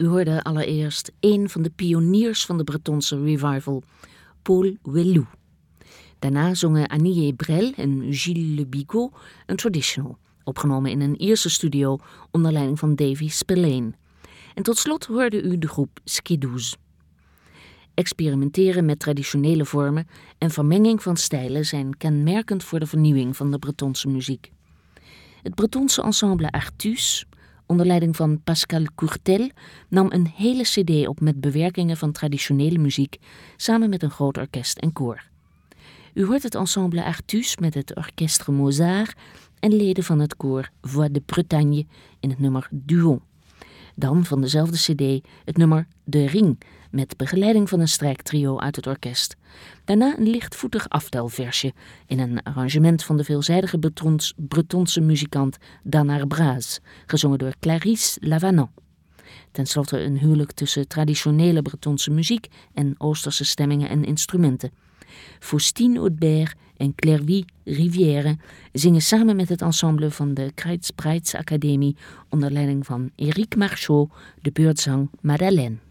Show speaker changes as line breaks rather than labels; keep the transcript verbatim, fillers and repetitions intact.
U hoorde allereerst een van de pioniers van de Bretonse revival, Paul Wellou. Daarna zongen Annie Brel en Gilles Le Bigot een traditional, opgenomen in een Ierse studio onder leiding van Davy Spillane. En tot slot hoorde u de groep Skidoo's. Experimenteren met traditionele vormen en vermenging van stijlen zijn kenmerkend voor de vernieuwing van de Bretonse muziek. Het Bretonse ensemble Artus, onder leiding van Pascal Courtel, nam een hele cd op met bewerkingen van traditionele muziek samen met een groot orkest en koor. U hoort het ensemble Artus met het Orchestre Mozart en leden van het koor Voix de Bretagne in het nummer Duon. Dan van dezelfde cd het nummer De Ring met begeleiding van een strijktrio uit het orkest. Daarna een lichtvoetig aftelversje in een arrangement van de veelzijdige Bretons, Bretonse muzikant Danar Braz, gezongen door Clarisse Lavanant. Ten slotte een huwelijk tussen traditionele Bretonse muziek en Oosterse stemmingen en instrumenten. Faustine Audbert en Clairvy Rivière zingen samen met het ensemble van de Krijtsbreids Academie onder leiding van Éric Marchot de beurtzang Madeleine.